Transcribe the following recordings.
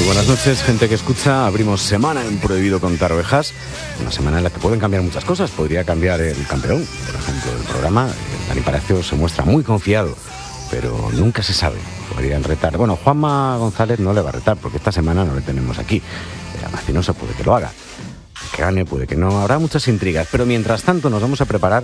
buenas noches, gente que escucha. Abrimos semana en Prohibido Contar Ovejas. Una semana en la que pueden cambiar muchas cosas. Podría cambiar el campeón, por ejemplo, del programa. Dani Palacio se muestra muy confiado, pero nunca se sabe. Podrían retar. Bueno, Juanma González no le va a retar, porque esta semana no le tenemos aquí. Macinosa puede que lo haga. Que gane, puede que no. Habrá muchas intrigas. Pero mientras tanto nos vamos a preparar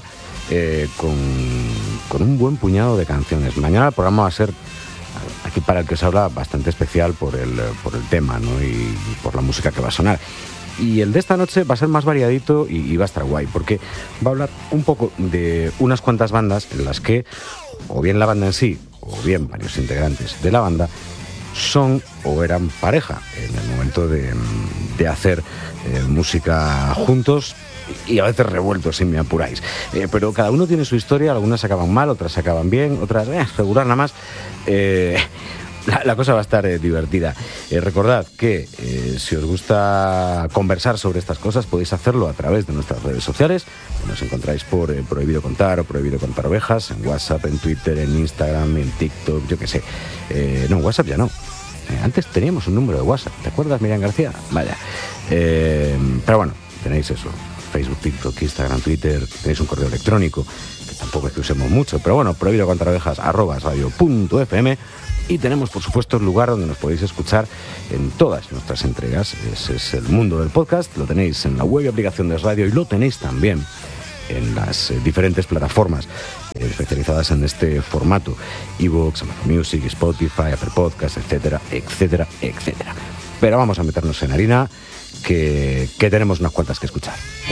con un buen puñado de canciones. Mañana el programa va a ser, aquí para el que os habla, bastante especial por el tema, ¿no? Y por la música que va a sonar. Y el de esta noche va a ser más variadito y va a estar guay, porque va a hablar un poco de unas cuantas bandas en las que, o bien la banda en sí, o bien varios integrantes de la banda, son o eran pareja en el momento de hacer música juntos y a veces revueltos, si me apuráis. Pero cada uno tiene su historia, algunas acaban mal, otras acaban bien, otras regular nada más. La cosa va a estar divertida. Recordad que si os gusta conversar sobre estas cosas, podéis hacerlo a través de nuestras redes sociales. Nos encontráis por Prohibido Contar o Prohibido Contar Ovejas, en WhatsApp, en Twitter, en Instagram, en TikTok, yo qué sé. No, en WhatsApp ya no. Antes teníamos un número de WhatsApp, ¿te acuerdas, Miriam García? Vaya. Pero bueno, tenéis eso. Facebook, TikTok, Instagram, Twitter, tenéis un correo electrónico, que tampoco es que usemos mucho, pero bueno, prohibidocontarovejas@radio.fm. Y tenemos, por supuesto, el lugar donde nos podéis escuchar en todas nuestras entregas. Ese es el mundo del podcast. Lo tenéis en la web y aplicación de Radio, y lo tenéis también en las diferentes plataformas especializadas en este formato: iVoox, Amazon Music, Spotify, Apple Podcasts, etcétera, etcétera, etcétera. Pero vamos a meternos en harina, que tenemos unas cuantas que escuchar.